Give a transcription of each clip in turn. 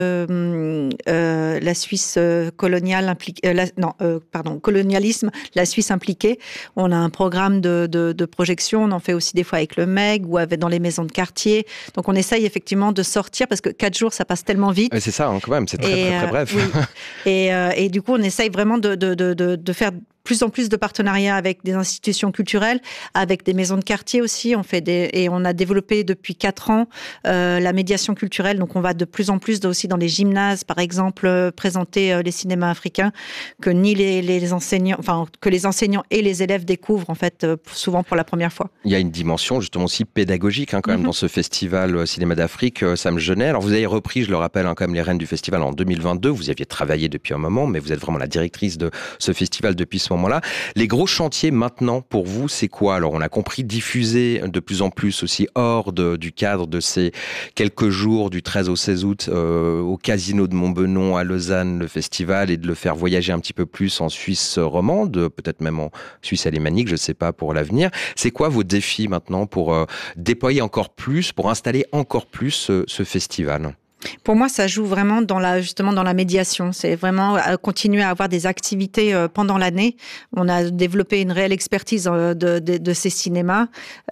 la Suisse coloniale impliquée, colonialisme, la Suisse impliquée. On a un programme de projection, on en fait aussi des fois avec le MEG ou dans les maisons de quartier. Donc on essaye effectivement de sortir parce que 4 jours, ça passe tellement vite. C'est ça, quand même, c'est très bref. Oui. Et du coup, on essaye vraiment de faire plus en plus de partenariats avec des institutions culturelles, avec des maisons de quartier aussi. Et on a développé depuis 4 ans la médiation culturelle. Donc, on va de plus en plus aussi dans les gymnases, par exemple, présenter les cinémas africains que les enseignants et les élèves découvrent en fait souvent pour la première fois. Il y a une dimension justement aussi pédagogique quand même dans ce festival Cinéma d'Afrique, Sam Genet. Alors, vous avez repris, je le rappelle, quand même les rênes du festival en 2022. Vous y aviez travaillé depuis un moment, mais vous êtes vraiment la directrice de ce festival depuis ce moment-là. Les gros chantiers maintenant pour vous, c'est quoi? Alors on a compris diffuser de plus en plus aussi hors du cadre de ces quelques jours du 13 au 16 août au Casino de Montbenon à Lausanne, le festival, et de le faire voyager un petit peu plus en Suisse romande, peut-être même en Suisse alémanique, je ne sais pas, pour l'avenir. C'est quoi vos défis maintenant pour déployer encore plus, pour installer encore plus ce festival? Pour moi, ça joue vraiment dans la médiation. C'est vraiment continuer à avoir des activités pendant l'année. On a développé une réelle expertise de ces cinémas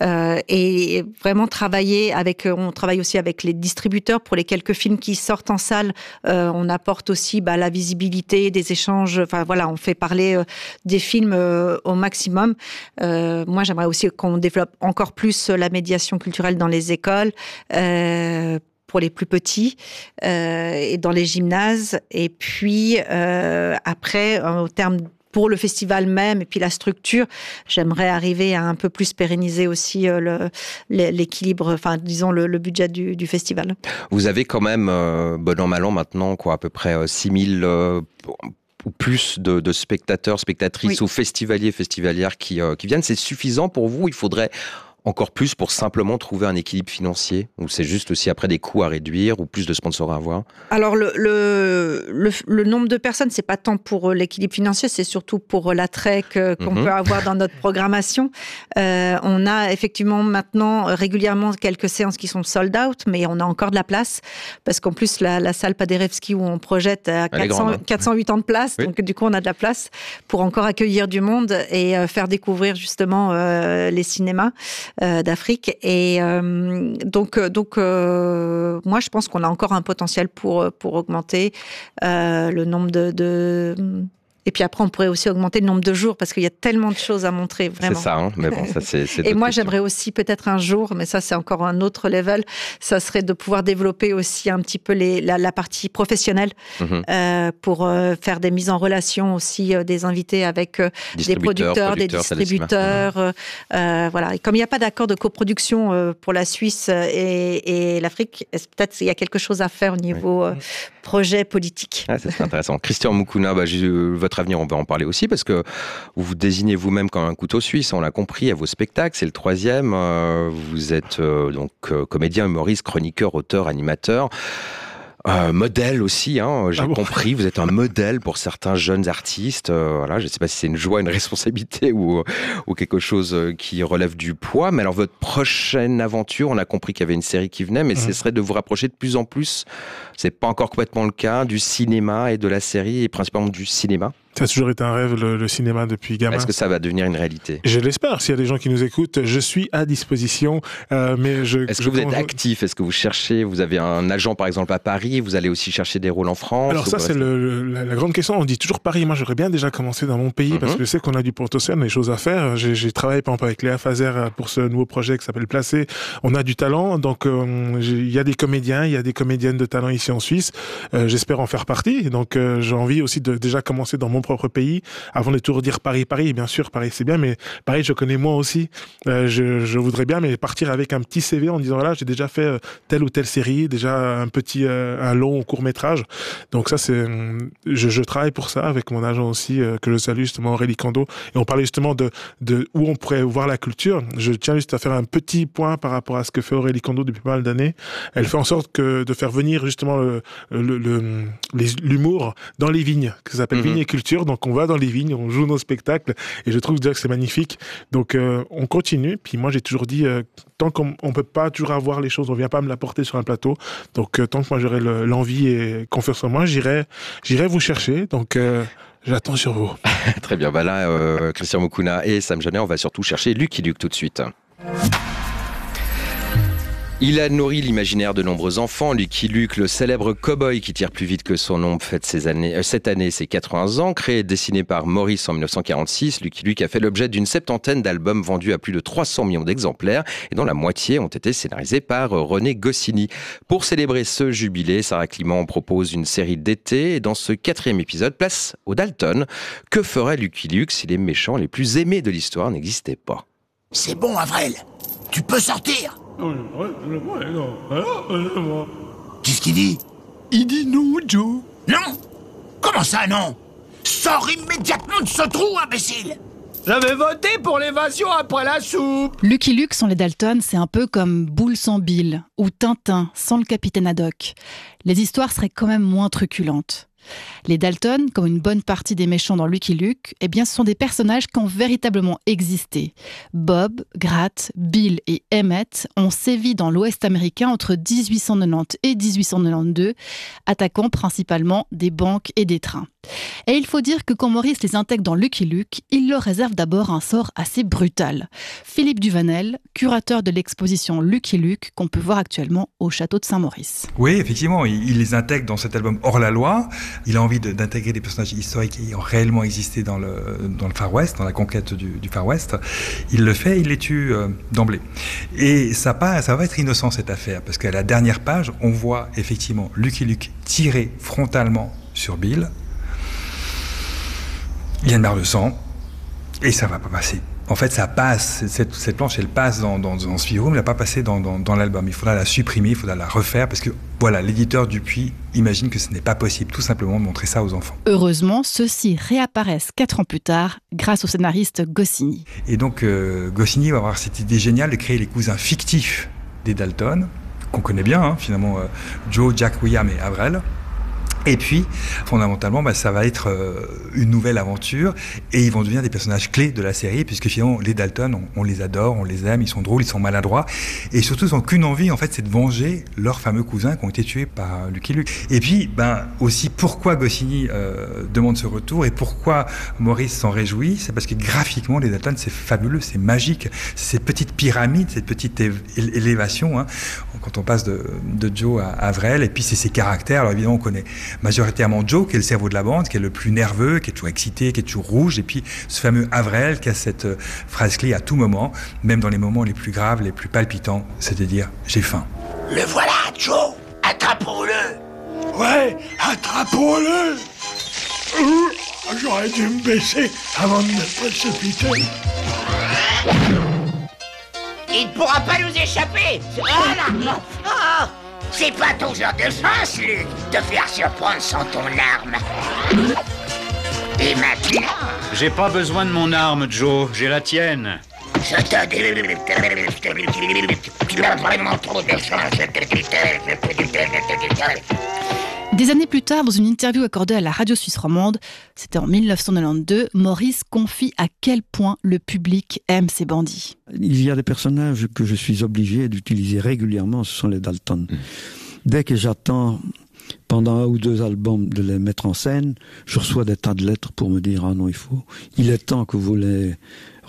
et vraiment on travaille aussi avec les distributeurs pour les quelques films qui sortent en salle. On apporte aussi la visibilité, des échanges. Enfin voilà, on fait parler des films au maximum. Moi, j'aimerais aussi qu'on développe encore plus la médiation culturelle dans les écoles. Pour les plus petits et dans les gymnases. Et puis après, au terme pour le festival même et puis la structure, j'aimerais arriver à un peu plus pérenniser aussi l'équilibre, disons le budget du festival. Vous avez quand même, bon an mal an maintenant, à peu près 6000 ou plus de spectateurs, spectatrices ou festivaliers, festivalières qui viennent. C'est suffisant pour vous? Il faudrait encore plus pour simplement trouver un équilibre financier? Ou c'est juste aussi après des coûts à réduire ou plus de sponsors à avoir? Alors le nombre de personnes, c'est pas tant pour l'équilibre financier, c'est surtout pour l'attrait qu'on peut avoir dans notre programmation. On a effectivement maintenant régulièrement quelques séances qui sont sold out, mais on a encore de la place parce qu'en plus la salle Paderewski où on projette à 480 de place, donc du coup on a de la place pour encore accueillir du monde et faire découvrir justement les cinémas d'Afrique. Et donc moi, je pense qu'on a encore un potentiel pour augmenter le nombre de Et puis après, on pourrait aussi augmenter le nombre de jours parce qu'il y a tellement de choses à montrer, vraiment. C'est ça, mais bon, ça c'est Et moi, j'aimerais aussi peut-être un jour, mais ça c'est encore un autre level, ça serait de pouvoir développer aussi un petit peu la partie professionnelle pour faire des mises en relation aussi des invités avec des producteurs, des distributeurs. Voilà. Et comme il n'y a pas d'accord de coproduction pour la Suisse et l'Afrique, peut-être qu'il y a quelque chose à faire au niveau projet politique. Ah, c'est intéressant. Christian Mukuna, votre avenir, on va en parler aussi parce que vous vous désignez vous-même comme un couteau suisse, on l'a compris, à vos spectacles, c'est le 3e. Vous êtes donc comédien, humoriste, chroniqueur, auteur, animateur. Modèle aussi, j'ai compris, vous êtes un modèle pour certains jeunes artistes. Voilà, je ne sais pas si c'est une joie, une responsabilité ou quelque chose qui relève du poids. Mais alors, votre prochaine aventure, on a compris qu'il y avait une série qui venait, mais ce serait de vous rapprocher de plus en plus, c'est pas encore complètement le cas, du cinéma et de la série, et principalement du cinéma. Ça a toujours été un rêve, le cinéma, depuis gamin. Est-ce que ça va devenir une réalité? Je l'espère. S'il y a des gens qui nous écoutent, je suis à disposition. Est-ce que vous êtes actif? Est-ce que vous cherchez? Vous avez un agent, par exemple, à Paris? Vous allez aussi chercher des rôles en France? Alors ça, c'est la grande question. On dit toujours Paris. Moi, j'aurais bien déjà commencé dans mon pays parce que je sais qu'on a du potentiel, on a des choses à faire. J'ai travaillé, par exemple, avec Léa Fazer pour ce nouveau projet qui s'appelle Placé. On a du talent. Donc, il y a des comédiens, il y a des comédiennes de talent ici en Suisse. J'espère en faire partie. Donc, j'ai envie aussi de déjà commencer dans mon propre pays. Avant de tout dire Paris, bien sûr, Paris c'est bien, mais Paris je connais moi aussi. Je voudrais bien, mais partir avec un petit CV en disant voilà, j'ai déjà fait telle ou telle série, déjà un long court-métrage. Donc ça, je travaille pour ça avec mon agent aussi, que je salue justement, Aurélie Kando. Et on parlait justement de où on pourrait voir la culture. Je tiens juste à faire un petit point par rapport à ce que fait Aurélie Kando depuis pas mal d'années. Elle fait en sorte de faire venir justement l'humour dans les vignes, que ça s'appelle Vignes et Culture. culture. Donc on va dans les vignes, on joue nos spectacles et je trouve déjà que c'est magnifique. Donc on continue. Puis moi j'ai toujours dit, tant qu'on peut pas toujours avoir les choses, on vient pas me l'apporter sur un plateau. Donc tant que moi j'aurai l'envie et confiance en moi, j'irai vous chercher. Donc j'attends sur vous. Très bien. Bah là, Christian Moukouna et Sam Genet, on va surtout chercher Lucky Luke tout de suite. Il a nourri l'imaginaire de nombreux enfants. Lucky Luke, le célèbre cow-boy qui tire plus vite que son ombre, fête cette année ses 80 ans. Créé et dessiné par Maurice en 1946, Lucky Luke a fait l'objet d'une 70aine d'albums vendus à plus de 300 millions d'exemplaires et dont la moitié ont été scénarisés par René Goscinny. Pour célébrer ce jubilé, Sarah Climent propose une série d'été et dans ce 4e épisode, place aux Dalton. Que ferait Lucky Luke si les méchants les plus aimés de l'histoire n'existaient pas? C'est bon, Avril. Tu peux sortir. Qu'est-ce qu'il dit? Il dit non, Joe. Non? Comment ça, non? Sors immédiatement de ce trou, imbécile! J'avais voté pour l'évasion après la soupe. Lucky Luke sans les Dalton, c'est un peu comme Boule sans Bill ou Tintin sans le capitaine Haddock. Les histoires seraient quand même moins truculentes. Les Dalton, comme une bonne partie des méchants dans Lucky Luke, eh bien, ce sont des personnages qui ont véritablement existé. Bob, Grat, Bill et Emmett ont sévi dans l'Ouest américain entre 1890 et 1892, attaquant principalement des banques et des trains. Et il faut dire que quand Maurice les intègre dans Lucky Luke, il leur réserve d'abord un sort assez brutal. Philippe Duvanel, curateur de l'exposition Lucky Luke, qu'on peut voir actuellement au château de Saint-Maurice. Oui, effectivement, il les intègre dans cet album hors la loi. Il a envie d'intégrer des personnages historiques qui ont réellement existé dans le Far West, dans la conquête du Far West. Il le fait, il les tue d'emblée. Et ça va être innocent cette affaire, parce qu'à la dernière page, on voit effectivement Lucky Luke tirer frontalement sur Bill. Il y a une barre de sang, et ça va pas passer. En fait, ça passe, cette planche, elle passe dans ce film, elle n'a pas passé dans l'album. Il faudra la supprimer, il faudra la refaire, parce que voilà, l'éditeur Dupuis imagine que ce n'est pas possible, tout simplement, de montrer ça aux enfants. Heureusement, ceux-ci réapparaissent 4 ans plus tard, grâce au scénariste Goscinny. Et donc, Goscinny va avoir cette idée géniale de créer les cousins fictifs des Dalton, qu'on connaît bien, hein, finalement, Joe, Jack, William et Avril. Et puis, fondamentalement, ça va être une nouvelle aventure et ils vont devenir des personnages clés de la série puisque finalement, les Dalton, on les adore, on les aime, ils sont drôles, ils sont maladroits et surtout, ils n'ont qu'une envie, en fait, c'est de venger leurs fameux cousins qui ont été tués par Lucky Luke. Et puis, aussi, pourquoi Goscinny demande ce retour et pourquoi Maurice s'en réjouit, c'est parce que graphiquement, les Dalton, c'est fabuleux, c'est magique. C'est cette petite pyramide, cette petite élévation, hein, quand on passe de Joe à Avril, et puis c'est ses caractères. Alors évidemment, on connaît majoritairement Joe, qui est le cerveau de la bande, qui est le plus nerveux, qui est toujours excité, qui est toujours rouge, et puis ce fameux Avril qui a cette phrase clé à tout moment, même dans les moments les plus graves, les plus palpitants, c'est-à-dire « j'ai faim ». Le voilà, Joe. Attrapons-le. Ouais, attrapons-le. J'aurais dû me baisser avant de me précipiter. Il ne pourra pas nous échapper. Voilà. Oh, c'est pas ton genre de chance, Luke, de faire surprendre sans ton arme. Et maintenant... J'ai pas besoin de mon arme, Joe. J'ai la tienne. Je te dis... Tu as vraiment trop de chance. Des années plus tard, dans une interview accordée à la radio suisse romande, c'était en 1992, Maurice confie à quel point le public aime ces bandits. Il y a des personnages que je suis obligé d'utiliser régulièrement, ce sont les Dalton. Dès que j'attends pendant 1 ou 2 albums de les mettre en scène, je reçois des tas de lettres pour me dire « Ah non, il est temps que vous les repreniez ».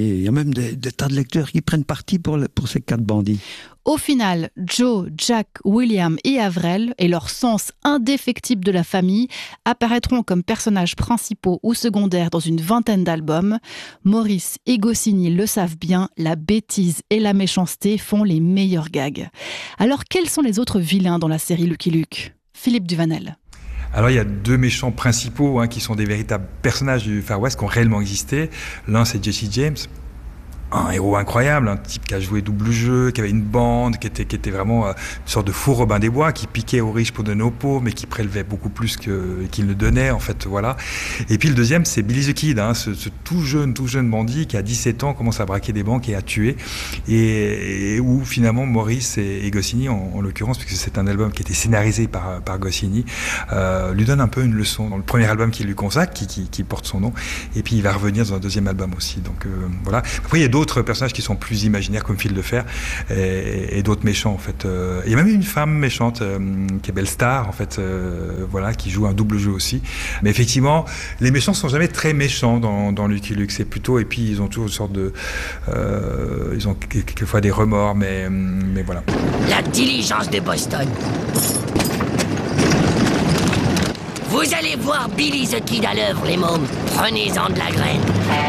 Il y a même des tas de lecteurs qui prennent parti pour ces 4 bandits. Au final, Joe, Jack, William et Avril, et leur sens indéfectible de la famille, apparaîtront comme personnages principaux ou secondaires dans une 20aine d'albums. Maurice et Goscinny le savent bien, la bêtise et la méchanceté font les meilleurs gags. Alors, quels sont les autres vilains dans la série Lucky Luke ? Philippe Duvanel. Alors il y a 2 méchants principaux qui sont des véritables personnages du Far West qui ont réellement existé. L'un c'est Jesse James, un héros incroyable, un type qui a joué double jeu, qui avait une bande, qui était vraiment une sorte de fou Robin des Bois, qui piquait aux riches pour donner aux pauvres, mais qui prélevait beaucoup plus qu'il ne donnait, en fait, voilà. Et puis le deuxième, c'est Billy the Kid, ce tout jeune bandit qui à 17 ans commence à braquer des banques et à tuer, et où finalement Maurice et Goscinny, en l'occurrence, puisque c'est un album qui a été scénarisé par Goscinny, lui donne un peu une leçon dans le premier album qu'il lui consacre, qui porte son nom, et puis il va revenir dans un deuxième album aussi, donc voilà. Après il y a d'autres personnages qui sont plus imaginaires comme Fil de Fer et d'autres méchants en fait. Il y a même une femme méchante qui est Belle Star en fait, voilà, qui joue un double jeu aussi. Mais effectivement, les méchants sont jamais très méchants dans Lucky Luke. C'est plutôt, et puis ils ont toujours une sorte de, ils ont quelquefois des remords, mais voilà. La diligence de Boston. Vous allez voir Billy the Kid à l'œuvre, les mômes. Prenez-en de la graine.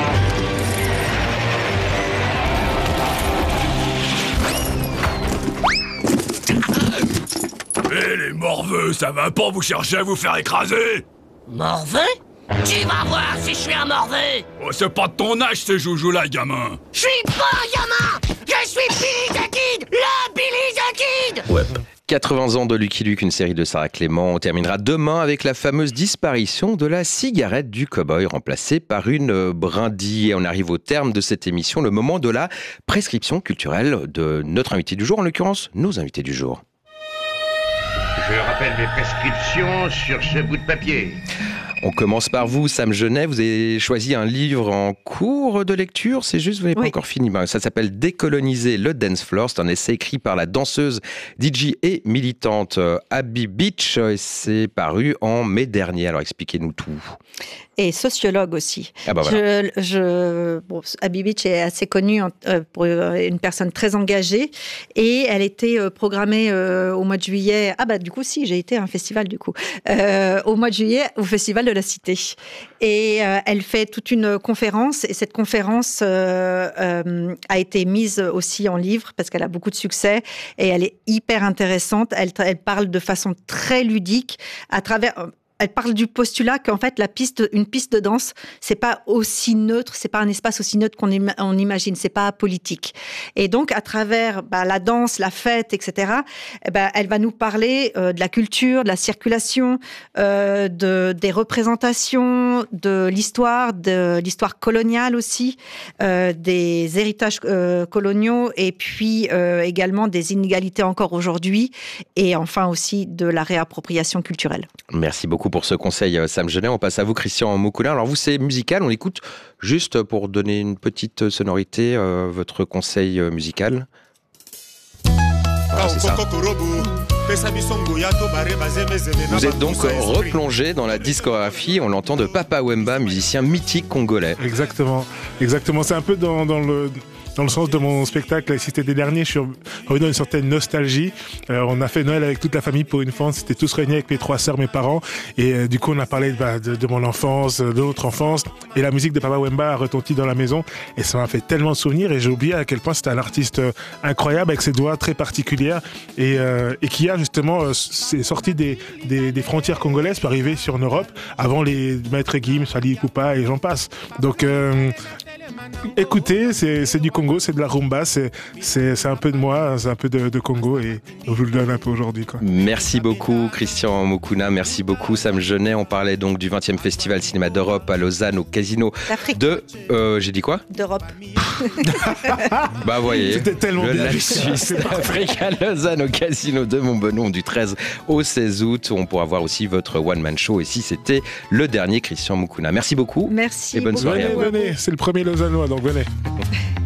Les morveux, ça va pas vous chercher à vous faire écraser? Morveux? Tu vas voir si je suis un morveux. Oh, c'est pas de ton âge ces joujoux-là, gamin. Je suis pas un gamin. Je suis Billy the Kid, le Billy the Kid. Ouais. 80 ans de Lucky Luke, une série de Sarah Clément. On terminera demain avec la fameuse disparition de la cigarette du cow-boy remplacée par une brindille. Et on arrive au terme de cette émission, le moment de la prescription culturelle de notre invité du jour, en l'occurrence nos invités du jour. Je rappelle mes prescriptions sur ce bout de papier. On commence par vous, Sam Genet. Vous avez choisi un livre en cours de lecture, c'est juste, vous n'avez pas encore fini. Ça s'appelle Décoloniser le dance floor. C'est un essai écrit par la danseuse, DJ et militante Abby Beach. Et c'est paru en mai dernier. Alors expliquez-nous tout. Et sociologue aussi. Ah bah voilà. Abby Beach est assez connue pour une personne très engagée et elle était programmée au mois de juillet. Ah bah du coup si, j'ai été à un festival du coup. Au mois de juillet au Festival de la Cité. Et elle fait toute une conférence et cette conférence a été mise aussi en livre parce qu'elle a beaucoup de succès et elle est hyper intéressante. Elle parle de façon très ludique à travers... Elle parle du postulat qu'en fait, une piste de danse, c'est pas aussi neutre, c'est pas un espace aussi neutre qu'on imagine, c'est pas politique. Et donc, à travers la danse, la fête, etc., elle va nous parler de la culture, de la circulation, des représentations, de l'histoire coloniale aussi, des héritages coloniaux, et puis également des inégalités encore aujourd'hui, et enfin aussi de la réappropriation culturelle. Merci beaucoup pour ce conseil, Sam Genet. On passe à vous, Christian Moukouna. Alors vous, c'est musical, on écoute juste pour donner une petite sonorité, votre conseil musical. Voilà, c'est ça. Vous êtes donc replongé dans la discographie, on l'entend, de Papa Wemba, musicien mythique congolais. Exactement. C'est un peu dans le sens de mon spectacle La Cité des Derniers, je suis revenu dans une certaine nostalgie. On a fait Noël avec toute la famille pour une fois, c'était tous réunis avec mes 3 sœurs, mes parents, et du coup on a parlé de mon enfance, de notre enfance, et la musique de Papa Wemba a retenti dans la maison, et ça m'a fait tellement de souvenirs, et j'ai oublié à quel point c'était un artiste incroyable, avec ses voix très particulières, et qui a justement c'est sorti des frontières congolaises pour arriver en Europe, avant les Maître Gims, Fally Ipupa, et j'en passe. Donc écoutez, c'est du Congo, c'est de la rumba, c'est un peu de moi, c'est un peu de Congo, et je vous le donne un peu aujourd'hui, quoi. Merci beaucoup Christian Moukouna, merci beaucoup Sam Genet. On parlait donc du 20e Festival Cinéma d'Europe à Lausanne, au casino de... j'ai dit quoi? D'Europe. Bah voyez, c'était tellement le bien. lac suisse d'Afrique à Lausanne, au casino de Montbenon du 13 au 16 août. On pourra voir aussi votre one-man show, et si c'était le dernier, Christian Moukouna. Merci beaucoup. Merci. Et bonne soirée à vous. Venez, c'est le premier lausannois, donc venez.